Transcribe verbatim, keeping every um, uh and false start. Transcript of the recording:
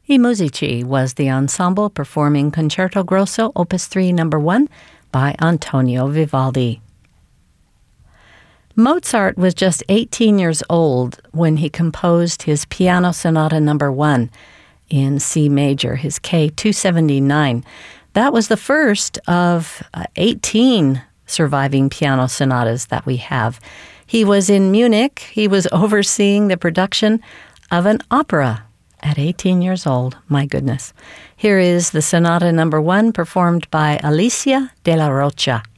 I Musici was the ensemble performing Concerto Grosso, Opus three, Number one, by Antonio Vivaldi. Mozart was just eighteen years old when he composed his Piano Sonata Number one in C major, his K two seventy-nine. That was the first of uh, eighteen surviving piano sonatas that we have. He was in Munich. He was overseeing the production of an opera at eighteen years old. My goodness. Here is the Sonata Number one performed by Alicia de la Rocha.